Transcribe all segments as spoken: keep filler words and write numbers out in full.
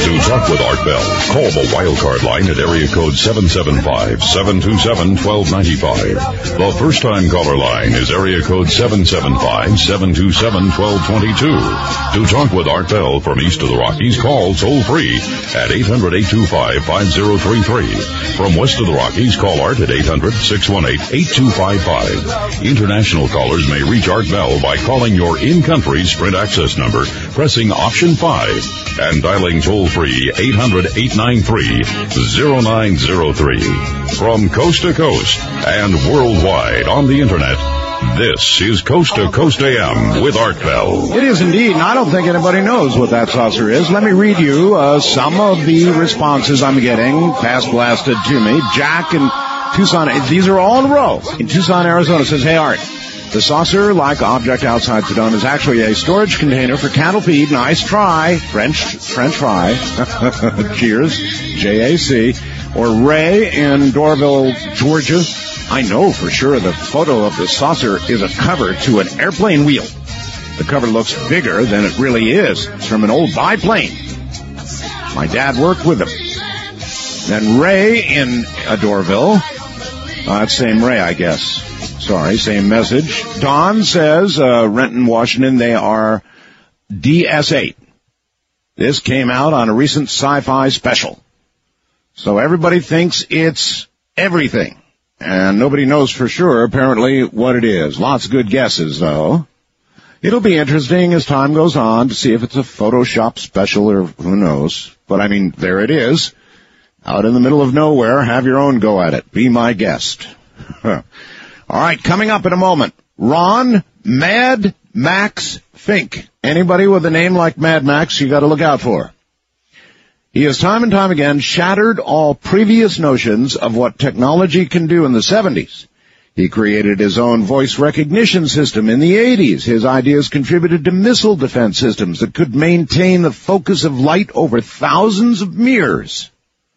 To talk with Art Bell, call the wildcard line at area code seven seven five, seven two seven, one two nine five. The first-time caller line is area code seven seven five, seven two seven, one two two two. To talk with Art Bell from east of the Rockies, call toll-free at eight hundred, eight two five, five zero three three. From west of the Rockies, call Art at eight hundred, six one eight, eight two five five. International callers may reach Art Bell by calling your in-country Sprint access number, pressing option five, and dialing toll-free eight hundred, eight nine three, zero nine zero three. From coast to coast and worldwide on the internet, this is Coast to Coast A M with Art Bell. It is indeed, and I don't think anybody knows what that saucer is. Let me read you uh, some of the responses I'm getting, fast blasted to me. Jack in Tucson, these are all in a row. In Tucson, Arizona, says, hey, Art, the saucer-like object outside Sedona is actually a storage container for cattle feed. Nice try. French, French fry. Cheers. J A C. Or Ray in Dorville, Georgia. I know for sure the photo of the saucer is a cover to an airplane wheel. The cover looks bigger than it really is. It's from an old biplane. My dad worked with them. Then Ray in Dorville. Uh, it's same Ray, I guess. Sorry, same message. Don says, uh, Renton, Washington, they are D S eight. This came out on a recent sci-fi special. So everybody thinks it's everything. And nobody knows for sure, apparently, what it is. Lots of good guesses, though. It'll be interesting as time goes on to see if it's a Photoshop special or who knows. But, I mean, there it is. Out in the middle of nowhere, have your own go at it. Be my guest. All right, coming up in a moment, Ron Mad Max Fink. Anybody with a name like Mad Max, you got to look out for. He has time and time again shattered all previous notions of what technology can do in the seventies. He created his own voice recognition system in the eighties. His ideas contributed to missile defense systems that could maintain the focus of light over thousands of mirrors.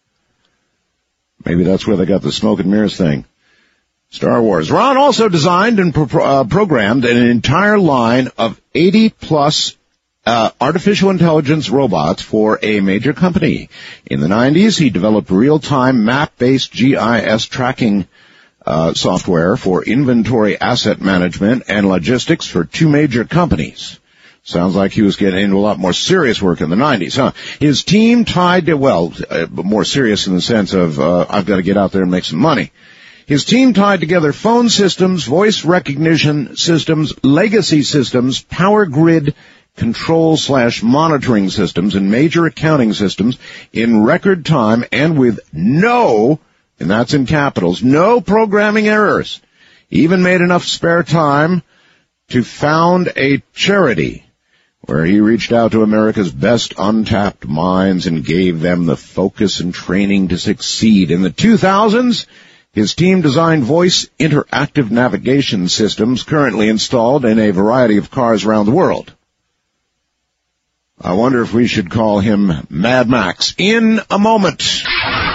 Maybe that's where they got the smoke and mirrors thing. Star Wars. Ron also designed and pro- uh, programmed an entire line of eighty-plus uh, artificial intelligence robots for a major company. In the nineties, he developed real-time map-based G I S tracking uh, software for inventory asset management and logistics for two major companies. Sounds like he was getting into a lot more serious work in the nineties, huh? His team tied to, well, uh, more serious in the sense of, uh, I've got to get out there and make some money. His team tied together phone systems, voice recognition systems, legacy systems, power grid control slash monitoring systems, and major accounting systems in record time and with no, and that's in capitals, no programming errors. He even made enough spare time to found a charity where he reached out to America's best untapped minds and gave them the focus and training to succeed. In the two thousands, his team designed voice interactive navigation systems currently installed in a variety of cars around the world. I wonder if we should call him Mad Max in a moment.